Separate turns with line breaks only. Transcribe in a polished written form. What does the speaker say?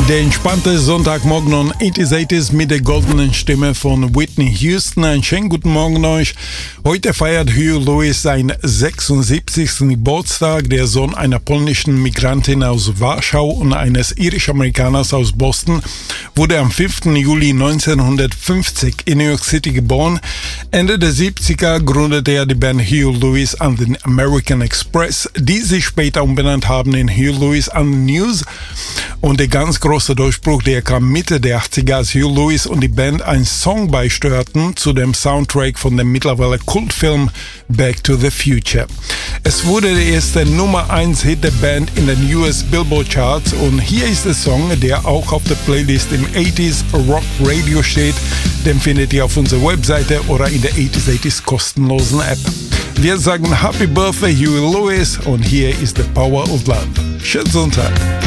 Der entspannte Sonntagmorgen on 80s mit der goldenen Stimme von Whitney Houston. Einen schönen guten Morgen euch. Heute feiert Huey Lewis seinen 76. Geburtstag. Der Sohn einer polnischen Migrantin aus Warschau und eines irisch-Amerikaners aus Boston wurde am 5. Juli 1950 in New York City geboren. Ende der 70er gründete er die Band Huey Lewis and the American Express, die sich später umbenannt haben in Huey Lewis and the News. Und der ganz große Durchbruch, der kam Mitte der 80er, als Huey Lewis und die Band einen Song beisteuerten zu dem Soundtrack von dem mittlerweile Kultfilm Back to the Future. Es wurde der erste Nummer 1 Hit der Band in den US Billboard Charts und hier ist der Song, der auch auf der Playlist im 80s Rock Radio steht. Den findet ihr auf unserer Webseite oder in der 80s kostenlosen App. Wir sagen Happy Birthday Huey Lewis und hier ist The Power of Love. Schönen Sonntag.